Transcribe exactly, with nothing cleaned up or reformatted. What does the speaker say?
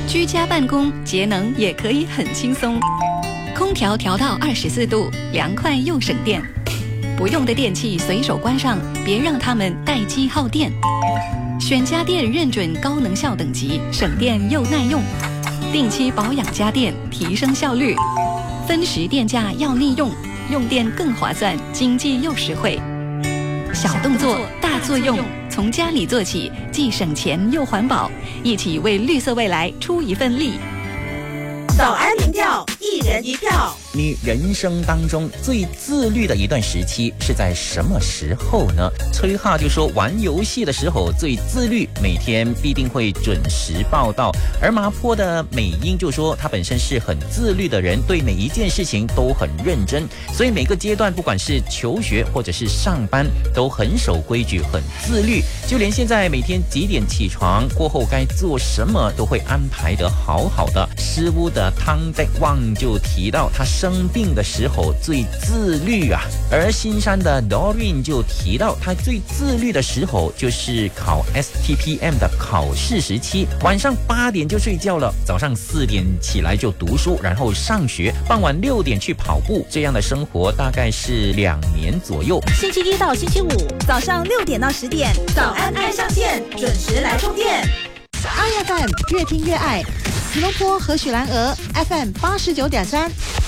居家办公节能也可以很轻松，空调调到二十四度，凉快又省电。不用的电器随手关上，别让它们待机耗电。选家电认准高能效等级，省电又耐用。定期保养家电，提升效率。分时电价要利用，用电更划算，经济又实惠。小动作大作用，从家里做起，既省钱又环保，一起为绿色未来出一份力。 早安民调，一人一票。 你人生当中最自律的一段时期是在什么时候呢？崔哈就说玩游戏的时候最自律，每天必定会准时报到。而麻坡的美英就说他本身是很自律的人，对每一件事情都很认真，所以每个阶段不管是求学或者是上班都很守规矩，很自律，就连现在每天几点起床过后该做什么都会安排得好好的。师屋的汤德旺就提到他生病的时候最自律啊，而新山的 Doreen 就提到他最自律的时候就是考 S T P M 的考试时期，晚上八点就睡觉了，早上四点起来就读书，然后上学，傍晚六点去跑步，这样的生活大概是两年左右。 星期一到星期五早上六点到十点，早安爱上线，准时来充电。 爱 F M 越听越爱，吉隆坡和许兰鹅 F M 八十九点三。